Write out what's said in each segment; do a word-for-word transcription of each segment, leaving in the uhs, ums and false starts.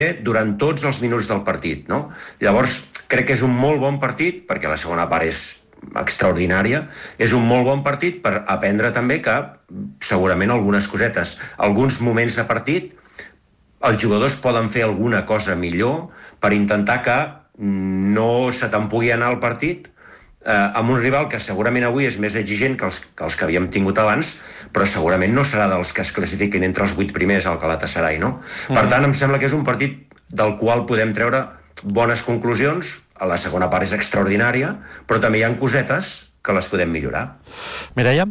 durant tots els minuts del partit, no? Llavors, crec que és un molt bon partit, perquè la segona part és extraordinària, és un molt bon partit per aprendre també que segurament algunes cosetes, alguns moments de partit, els jugadors poden fer alguna cosa millor per intentar que no se te'n pugui anar al partit eh, amb un rival que segurament avui és més exigent que els, que els que havíem tingut abans, però segurament no serà dels que es classifiquin entre els vuit primers al Galatasaray, no? Mm. Per tant, em sembla que és un partit del qual podem treure bones conclusions. A la segona part és extraordinària, però també hi ha cosetes que les podem millorar. Mireia?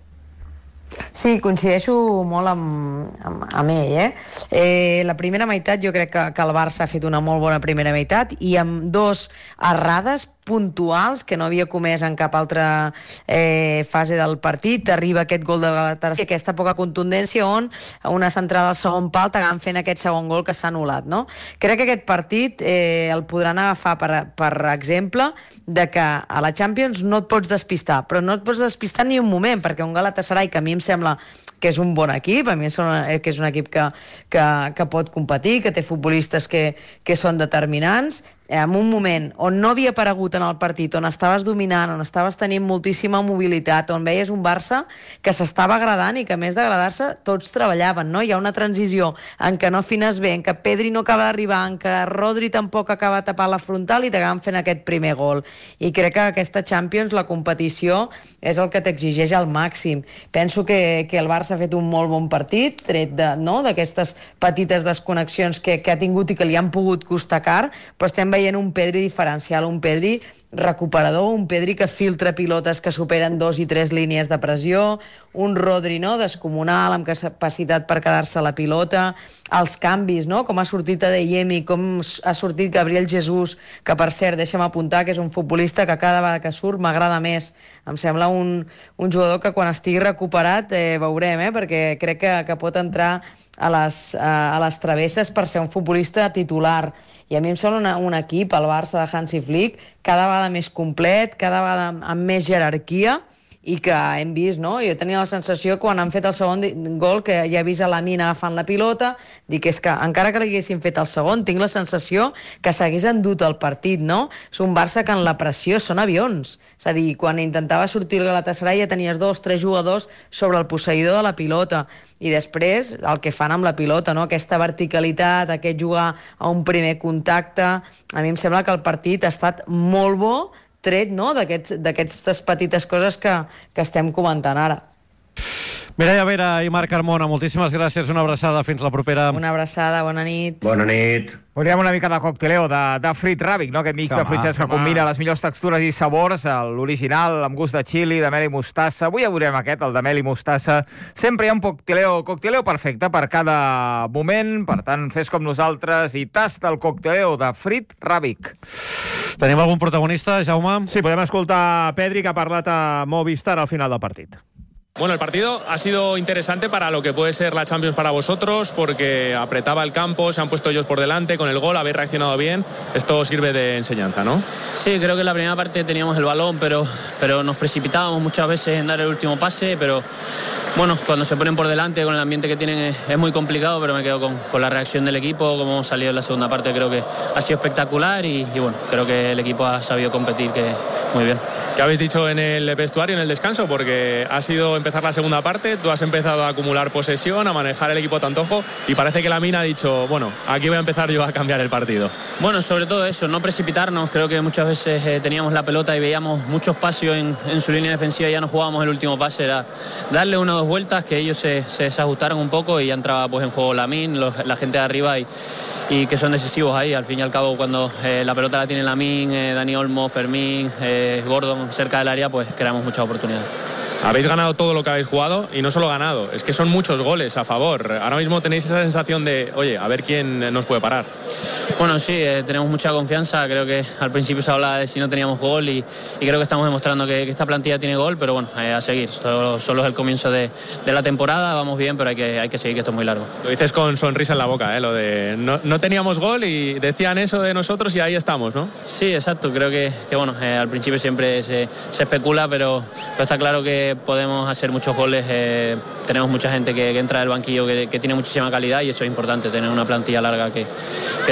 Sí, coincideixo molt amb, amb, amb ell, eh? eh? La primera meitat jo crec que, que el Barça ha fet una molt bona primera meitat i amb dos errades puntuals que no havia comès en cap altra eh, fase del partit. Arriba aquest gol de Galatasaray, aquesta poca contundència on una centrada al segon pal t'agafen fent aquest segon gol que s'ha anul·lat, no? Crec que aquest partit eh, el podran agafar per, per exemple de que a la Champions no et pots despistar, però no et pots despistar ni un moment, perquè un Galatasaray que a mi em sembla que és un bon equip, a mi em sembla que és un equip que, que, que pot competir, que té futbolistes que, que són determinants, en un moment on no havia aparegut en el partit, on estaves dominant, on estaves tenint moltíssima mobilitat, on veies un Barça que s'estava agradant i que a més d'agradar-se tots treballaven, no? Hi ha una transició en què no afines bé, en què Pedri no acaba d'arribar, en què Rodri tampoc acaba de tapar la frontal i t'acaben fent aquest primer gol. I crec que aquesta Champions, la competició, és el que t'exigeix al màxim. Penso que, que el Barça ha fet un molt bon partit, tret de, no? d'aquestes petites desconnexions que, que ha tingut i que li han pogut costar car, però estem veient un Pedri diferencial, un Pedri recuperador, un Pedri que filtra pilotes que superen dos i tres línies de pressió, un Rodri, no?, descomunal, amb capacitat per quedar-se la pilota, els canvis, no?, com ha sortit Adeyemi, com ha sortit Gabriel Jesús, que per cert, deixa'm apuntar que és un futbolista que cada vegada que surt m'agrada més. Em sembla un, un jugador que quan estigui recuperat eh, veurem, eh, perquè crec que, que pot entrar a les, a, a les travesses per ser un futbolista titular. I a mi em sembla una, un equip, el Barça de Hansi Flick, cada vegada més complet, cada vegada amb, amb més jerarquia, i que hem vist, no? Jo tenia la sensació quan han fet el segon gol que ja he vist a Lamine agafant la pilota, dic, és que encara que l'haguessin fet el segon, tinc la sensació que s'hagués endut el partit, no? És un Barça que en la pressió són avions. És a dir, quan intentava sortir el Galatasaray ja tenies dos, tres jugadors sobre el posseïdor de la pilota. I després el que fan amb la pilota, no? Aquesta verticalitat, aquest jugar a un primer contacte. A mi em sembla que el partit ha estat molt bo, tret, no?, d'aquestes petites coses que, que estem comentant ara. Mireia Vera i Marc Carmona, moltíssimes gràcies, una abraçada, fins la propera. Una abraçada, bona nit. Bona nit. Volíem una mica de cocteleo, de, de frit ràbic, no? Aquest mix home, de fruitets que combina les millors textures i sabors, l'original amb gust de xili, de mel i mostassa. Avui ja veurem aquest, el de mel i mostassa. Sempre hi ha un cocteleo, cocteleo perfecte per cada moment, per tant, fes com nosaltres i tasta el cocteleo de frit ràbic. Tenim algun protagonista, Jaume? Sí, podem escoltar Pedri, que ha parlat a Movistar al final del partit. Bueno, el partido ha sido interesante para lo que puede ser la Champions para vosotros, porque apretaba el campo, se han puesto ellos por delante con el gol, habéis reaccionado bien. Esto sirve de enseñanza, ¿no? Sí, creo que en la primera parte teníamos el balón, pero, pero nos precipitábamos muchas veces en dar el último pase, pero bueno, cuando se ponen por delante con el ambiente que tienen es, es muy complicado, pero me quedo con, con la reacción del equipo, como hemos salido en la segunda parte, creo que ha sido espectacular y, y bueno, creo que el equipo ha sabido competir que muy bien. ¿Qué habéis dicho en el vestuario, en el descanso? Porque ha sido empezar la segunda parte, tú has empezado a acumular posesión, a manejar el equipo a tu antojo y parece que Lamine ha dicho, bueno, aquí voy a empezar yo a cambiar el partido. Bueno, sobre todo eso, no precipitarnos. Creo que muchas veces eh, teníamos la pelota y veíamos mucho espacio en, en su línea defensiva y ya no jugábamos el último pase. Era darle una o dos vueltas, que ellos se, se desajustaron un poco y ya entraba pues en juego Lamine, los, la gente de arriba y, y que son decisivos ahí. Al fin y al cabo, cuando eh, la pelota la tiene Lamine, eh, Dani Olmo, Fermín, eh, Gordon cerca del área, pues creamos muchas oportunidades. Habéis ganado todo lo que habéis jugado y no solo ganado, es que son muchos goles a favor. Ahora mismo tenéis esa sensación de, oye, a ver quién nos puede parar. Bueno, sí, eh, tenemos mucha confianza. Creo que al principio se hablaba de si no teníamos gol y, y creo que estamos demostrando que, que esta plantilla tiene gol, pero bueno, eh, a seguir. Solo, solo es el comienzo de, de la temporada, vamos bien, pero hay que, hay que seguir, que esto es muy largo. Lo dices con sonrisa en la boca, ¿eh? Lo de no, no teníamos gol y decían eso de nosotros y ahí estamos, ¿no? Sí, exacto. Creo que, que bueno, eh, al principio siempre se, se especula, pero, pero está claro que que podemos hacer muchos goles. Eh, tenemos mucha gente que, que entra del banquillo que, que tiene muchísima calidad y eso es importante, tener una plantilla larga que, que